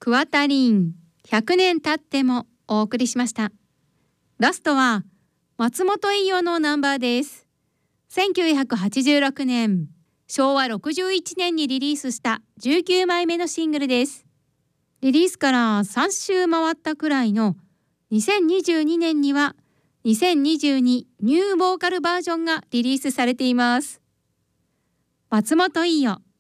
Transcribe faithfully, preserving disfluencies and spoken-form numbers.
クワタリンひゃくねん経ってもお送りしました。ラストは松本伊代のナンバーです。せんきゅうひゃくはちじゅうろくねん、しょうわろくじゅういちねんにリリースしたじゅうきゅうまいめのシングルです。リリースからさんしゅう回ったくらいのにせんにじゅうにねんにはにせんにじゅうにニューボーカルバージョンがリリースされています。松本伊代